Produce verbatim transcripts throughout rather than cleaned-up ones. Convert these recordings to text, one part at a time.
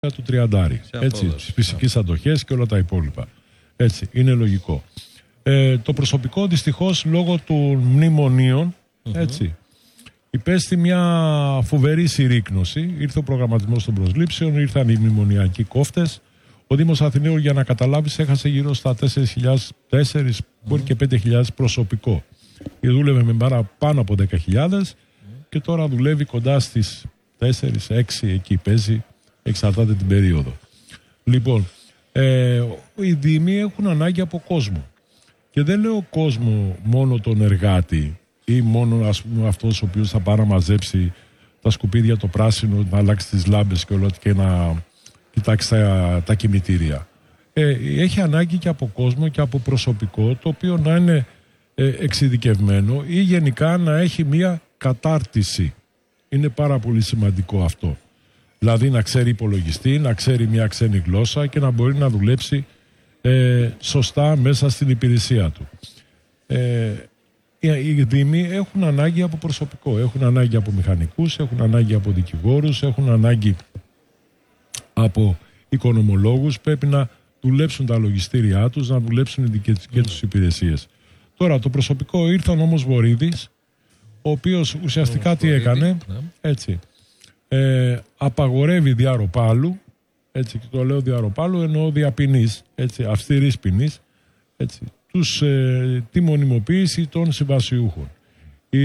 του τριαντάρι. Έτσι, τις φυσικές αντοχές και όλα τα υπόλοιπα. Έτσι, είναι λογικό. Ε, το προσωπικό δυστυχώς λόγω των μνημονίων, mm-hmm. έτσι, υπέστη μια φοβερή συρρίκνωση. Ήρθε ο προγραμματισμός των προσλήψεων, ήρθαν οι μνημονιακοί κόφτες. Ο Δήμος Αθηναίου, για να καταλάβεις, έχασε γύρω στα τέσσερις χιλιάδες, τέσσερις, mm-hmm. μπορεί και πέντε χιλιάδες προσωπικό. Και δούλευε με πάνω από δέκα χιλιάδες mm-hmm. και τώρα δουλεύει κοντά στις τέσσερις έξι, εκεί παίζει, εξαρτάται την περίοδο. Λοιπόν, ε, οι Δήμοι έχουν ανάγκη από κόσμο. Και δεν λέω κόσμο μόνο τον εργάτη ή μόνο, ας πούμε, αυτός ο οποίος θα πάει να μαζέψει τα σκουπίδια, το πράσινο, να αλλάξει τις λάμπες και όλα και να κοιτάξει τα, τα κημητήρια. Ε, έχει ανάγκη και από κόσμο και από προσωπικό, το οποίο να είναι ε, εξειδικευμένο ή γενικά να έχει μία κατάρτιση. Είναι πάρα πολύ σημαντικό αυτό. Δηλαδή να ξέρει υπολογιστή, να ξέρει μια ξένη γλώσσα και να μπορεί να δουλέψει ε, σωστά μέσα στην υπηρεσία του. Ε, οι Δήμοι έχουν ανάγκη από προσωπικό, έχουν ανάγκη από μηχανικούς, έχουν ανάγκη από δικηγόρους, έχουν ανάγκη από οικονομολόγους, πρέπει να δουλέψουν τα λογιστήριά τους, να δουλέψουν οι δικές τους υπηρεσίες. Τώρα το προσωπικό ήρθε όμως Βορίδης, ο οποίος ουσιαστικά τι έκανε, έτσι, ε, απαγορεύει διαρροπάλου, έτσι, και το λέω διαρροπάλου εννοώ διαπινής, έτσι, αυστηρής ποινής, έτσι, τους, ε, τη μονιμοποίηση των συμβασιούχων. Η,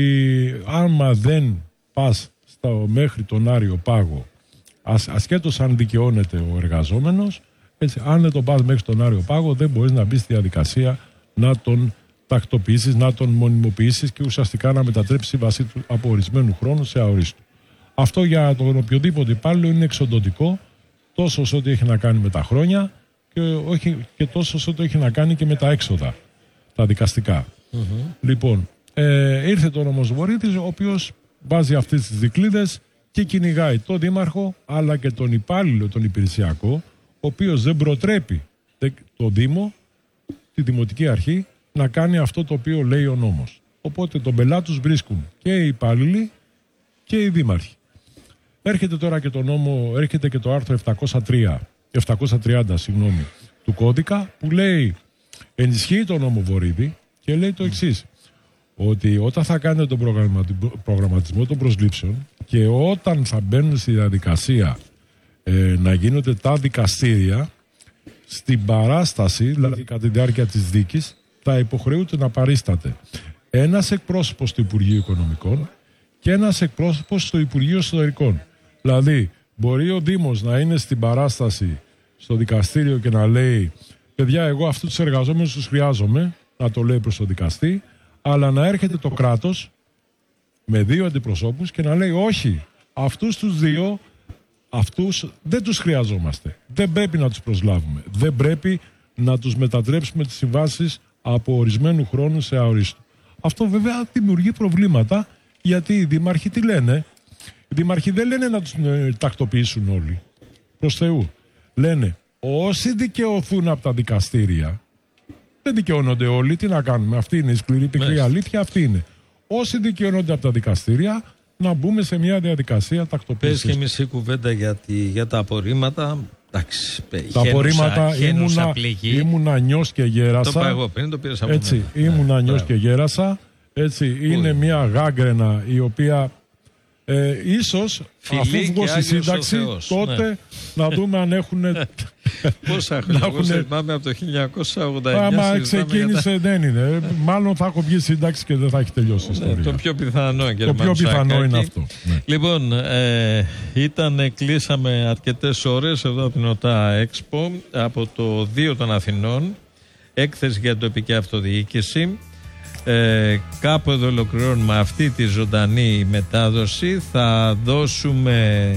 άμα δεν πας στο, μέχρι τον Άριο Πάγο, ασ, ασχέτως αν δικαιώνεται ο εργαζόμενος, έτσι, αν δεν τον πας μέχρι τον Άριο Πάγο, δεν μπορείς να μπεις στη διαδικασία να τον τακτοποιήσεις, να τον μονιμοποιήσεις και ουσιαστικά να μετατρέψει η σύμβασή του από ορισμένου χρόνου σε αορίστου. Αυτό για τον οποιοδήποτε υπάλληλο είναι εξοντωτικό, τόσο όσο ό,τι έχει να κάνει με τα χρόνια και, όχι, και τόσο όσο ό,τι έχει να κάνει και με τα έξοδα, τα δικαστικά. Mm-hmm. Λοιπόν, ε, ήρθε τον νόμος Βορίδης, ο οποίος βάζει αυτές τις δικλείδες και κυνηγάει τον δήμαρχο αλλά και τον υπάλληλο, τον υπηρεσιακό, ο οποίος δεν προτρέπει τον Δήμο, τη Δημοτική Αρχή, να κάνει αυτό το οποίο λέει ο νόμος. Οπότε τον πελάτη τους βρίσκουν και οι υπάλληλοι και οι δήμαρχοι. Έρχεται τώρα και το νόμο, έρχεται και το άρθρο επτακόσια τρία, επτακόσια τριάντα συγγνώμη, του κώδικα, που λέει, ενισχύει τον νόμο Βορίδη και λέει το εξής, ότι όταν θα κάνετε τον προγραμματισμό των προσλήψεων και όταν θα μπαίνουν στη διαδικασία ε, να γίνονται τα δικαστήρια, στην παράσταση, δηλαδή κατά τη διάρκεια της δίκης, θα υποχρεούται να παρίσταται ένας εκπρόσωπος του Υπουργείου Οικονομικών και ένας εκπρόσωπος του Υπουργείου Εσωτερικών. Δηλαδή, μπορεί ο Δήμος να είναι στην παράσταση στο δικαστήριο και να λέει, παιδιά, εγώ αυτούς τους εργαζόμενους τους χρειάζομαι, να το λέει προς το δικαστή, αλλά να έρχεται το κράτος με δύο αντιπροσώπους και να λέει, όχι, αυτούς τους δύο, αυτούς δεν τους χρειαζόμαστε. Δεν πρέπει να τους προσλάβουμε. Δεν πρέπει να τους μετατρέψουμε τις συμβάσεις από ορισμένου χρόνου σε αορίστου. Αυτό βέβαια δημιουργεί προβλήματα, γιατί οι δήμαρχοι τι λένε? Οι δήμαρχοι δεν λένε να τους τακτοποιήσουν όλοι. Προς Θεού. Λένε, όσοι δικαιωθούν από τα δικαστήρια, δεν δικαιώνονται όλοι, τι να κάνουμε? Αυτή είναι η σκληρή πικρή αλήθεια, αυτή είναι. Όσοι δικαιώνονται από τα δικαστήρια, να μπούμε σε μια διαδικασία τακτοποίησης. Πες και μισή κουβέντα για, τη, για τα απορρίμματα. Εντάξει, τα απορρίμματα ήμουνα, ήμουνα νιός και γέρασα. Το πάω εγώ πριν, το πήρες από έτσι, μένα. Ήμουνα νιός και γέρασα. Έτσι, είναι μια γάγκρενα η οποία ε, ίσως Φιλή αφού βγω στη σύνταξη τότε ναι. να δούμε αν έχουν. Πόσα χρόνια, εγώ θυμάμαι από το χίλια εννιακόσια ογδόντα εννιά. Άμα ξεκίνησε τα... δεν είναι. Μάλλον θα έχω βγει σύνταξη και δεν θα έχει τελειώσει η ιστορία. Ναι, το πιο πιθανό, το πιο πιθανό είναι αυτό. Ναι. Λοιπόν, ε, ήταν, κλείσαμε αρκετές ώρες εδώ από την ΟΤΑ Expo, από το δύο των Αθηνών, έκθεση για τοπική αυτοδιοίκηση. Ε, κάπου εδώ ολοκληρώνουμε αυτή τη ζωντανή μετάδοση. Θα δώσουμε,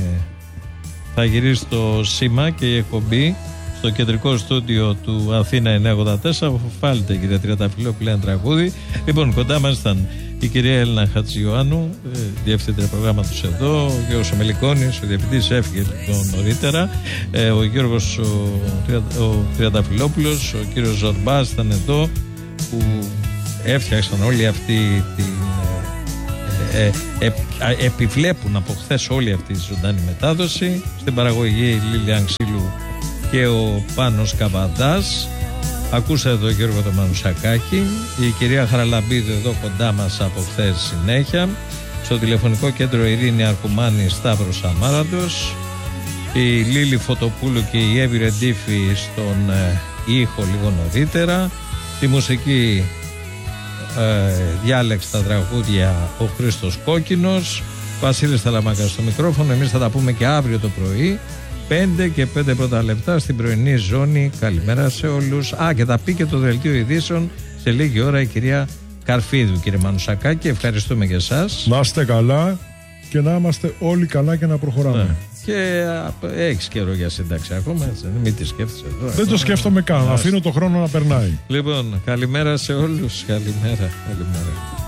θα γυρίσει το σήμα και η εκπομπή στο κεντρικό στούντιο του Αθήνα εννιακόσια ογδόντα τέσσερα. Αποφάλετε, κυρία Τριανταφυλόπουλου, ένα τραγούδι. Λοιπόν, κοντά μας ήταν η κυρία Έλληνα Χατζιωάννου, διευθύντρια προγράμματος εδώ, ο Γιώργος Αμελικόνης, ο διευθυντής, έφυγε λοιπόν νωρίτερα, ε, ο Γιώργος ο, ο Τριανταφυλόπουλος, ο κύριος Ζορμπάς ήταν εδώ, που έφτιαξαν όλη αυτή την ε, ε, ε, επιβλέπουν από χθες όλη αυτή τη ζωντανή μετάδοση. Στην παραγωγή η Λίλια Ξύλου και ο Πάνος Καβαντάς. Ακούσατε τον Γιώργο τον Μανουσακάκη. Η κυρία Χαραλαμπίδου εδώ κοντά μας από χθες συνέχεια. Στο τηλεφωνικό κέντρο Ειρήνη Αρκουμάνη Σταύρος Αμάραντος. Η Λίλη Φωτοπούλου και η Εύη Ρεντίφη στον ε, ήχο λίγο νωρίτερα. Τη μουσική ε, διάλεξε τα τραγούδια ο Χρήστος Κόκκινος. Βασίλης Θαλαμάκας στο μικρόφωνο. Εμείς θα τα πούμε και αύριο το πρωί. πέντε και πέντε πρώτα λεπτά στην πρωινή ζώνη. Καλημέρα σε όλους. Α, και θα πει και το δελτίο ειδήσεων σε λίγη ώρα η κυρία Καρφίδου. Κύριε Μανουσακάκη, ευχαριστούμε και εσάς. Να είστε καλά και να είμαστε όλοι καλά και να προχωράμε. Ναι. Και έχεις καιρό για σύνταξη ακόμα, έτσι, μην τη σκέφτεσαι εδώ. Δεν ακόμα το σκέφτομαι καν, αφήνω το χρόνο να περνάει. Λοιπόν, καλημέρα σε όλους. Καλημέρα, καλημέρα.